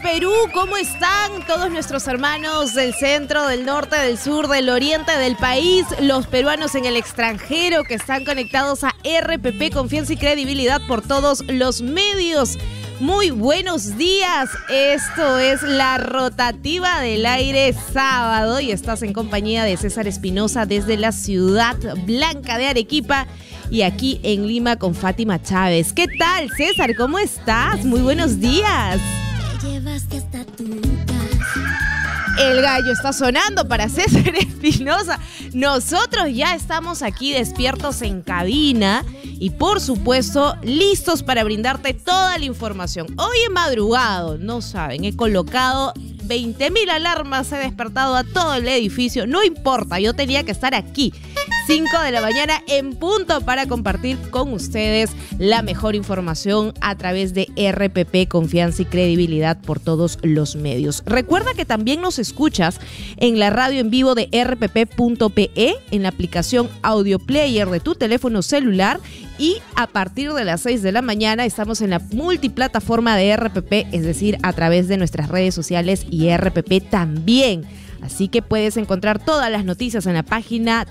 Perú, ¿cómo están todos nuestros hermanos del centro, del norte, del sur, del oriente del país? Los peruanos en el extranjero que están conectados a RPP, confianza y credibilidad por todos los medios. Muy buenos días, esto es la rotativa del aire sábado y estás en compañía de César Espinosa desde la ciudad blanca de Arequipa y aquí en Lima con Fátima Chávez. ¿Qué tal, César? ¿Cómo estás? Muy buenos días. El gallo está sonando para César Espinosa. Nosotros ya estamos aquí despiertos en cabina y por supuesto listos para brindarte toda la información. Hoy he madrugado, no saben, he colocado 20.000 alarmas, he despertado a todo el edificio. No importa, yo tenía que estar aquí 5 de la mañana en punto para compartir con ustedes la mejor información a través de RPP, confianza y credibilidad por todos los medios. Recuerda que también nos escuchas en la radio en vivo de rpp.pe, en la aplicación Audio Player de tu teléfono celular y a partir de las 6 de la mañana estamos en la multiplataforma de RPP, es decir, a través de nuestras redes sociales y RPP también. Así que puedes encontrar todas las noticias en la página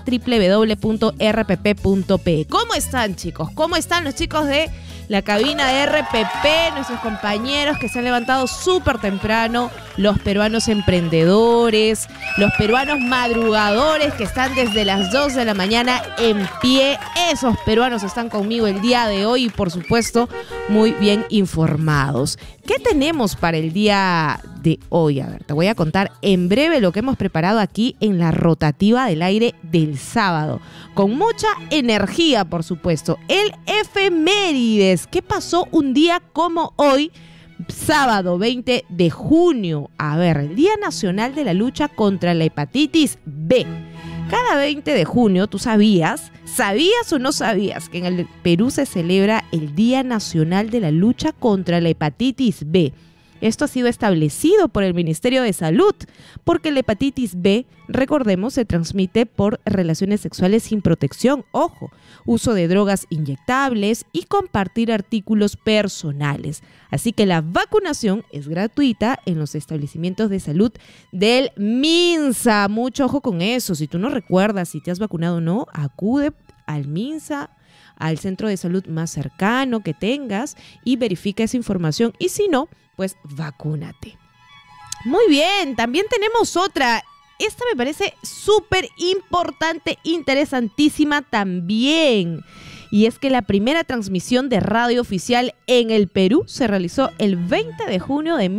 www.rpp.pe. ¿Cómo están, chicos? ¿Cómo están los chicos de la cabina de RPP? Nuestros compañeros que se han levantado súper temprano, los peruanos emprendedores, los peruanos madrugadores que están desde las 2 de la mañana en pie. Esos peruanos están conmigo el día de hoy y, por supuesto, muy bien informados. ¿Qué tenemos para el día de hoy? A ver, te voy a contar en breve lo que hemos preparado aquí en la rotativa del aire del sábado. Con mucha energía, por supuesto. El efemérides. ¿Qué pasó un día como hoy? Sábado 20 de junio. A ver, el Día Nacional de la Lucha contra la Hepatitis B. Cada 20 de junio, ¿tú sabías o no sabías que en el Perú se celebra el Día Nacional de la Lucha contra la Hepatitis B? Esto ha sido establecido por el Ministerio de Salud, porque la hepatitis B, recordemos, se transmite por relaciones sexuales sin protección, ojo, uso de drogas inyectables y compartir artículos personales. Así que la vacunación es gratuita en los establecimientos de salud del MINSA. Mucho ojo con eso. Si tú no recuerdas si te has vacunado o no, acude al MINSA, al centro de salud más cercano que tengas y verifica esa información. Y si no, pues vacúnate. Muy bien, también tenemos otra. Esta me parece súper importante, interesantísima también. Y es que la primera transmisión de radio oficial en el Perú se realizó el 20 de junio de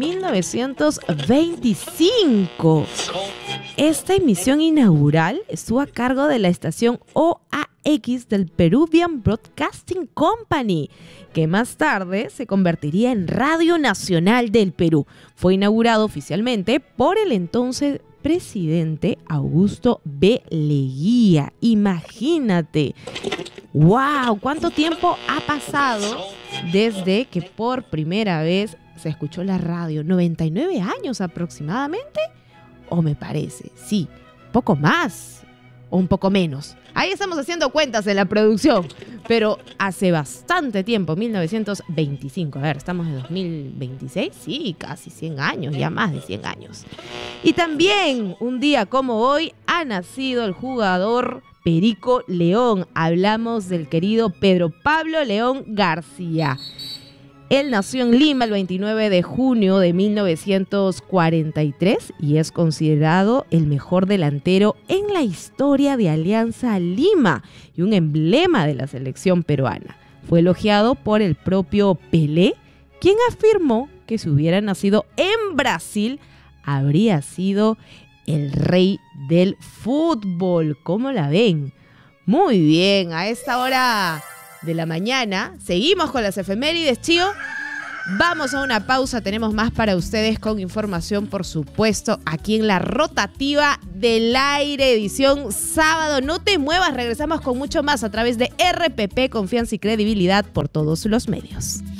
1925. Esta emisión inaugural estuvo a cargo de la estación OAX del Peruvian Broadcasting Company, que más tarde se convertiría en Radio Nacional del Perú. Fue inaugurado oficialmente por el entonces presidente Augusto B. Leguía. Imagínate. ¡Wow! ¿Cuánto tiempo ha pasado desde que por primera vez se escuchó la radio? ¿99 años aproximadamente? ¿O me parece? Sí, poco más o un poco menos. Ahí estamos haciendo cuentas en la producción, pero hace bastante tiempo, 1925. A ver, ¿estamos en 2026? Sí, casi 100 años, ya más de 100 años. Y también, un día como hoy, ha nacido el jugador Perico León. Hablamos del querido Pedro Pablo León García. Él nació en Lima el 29 de junio de 1943 y es considerado el mejor delantero en la historia de Alianza Lima y un emblema de la selección peruana. Fue elogiado por el propio Pelé, quien afirmó que si hubiera nacido en Brasil, habría sido el rey del fútbol. ¿Cómo la ven? Muy bien, a esta hora de la mañana seguimos con las efemérides, Chío. Vamos a una pausa, tenemos más para ustedes con información, por supuesto, aquí en la rotativa del aire, edición sábado. No te muevas, regresamos con mucho más a través de RPP, confianza y credibilidad por todos los medios.